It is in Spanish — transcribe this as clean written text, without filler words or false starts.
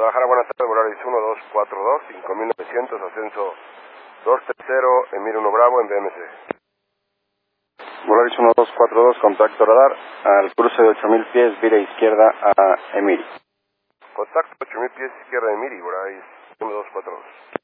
Guadalajara, buenas tardes, Volaris 1242, 5900, ascenso 230, Emir 1 Bravo en BMC. Volaris 1242, contacto radar, al cruce de 8000 pies, vira izquierda a Emiri. Contacto 8000 pies izquierda de Emiri, Volaris 1242.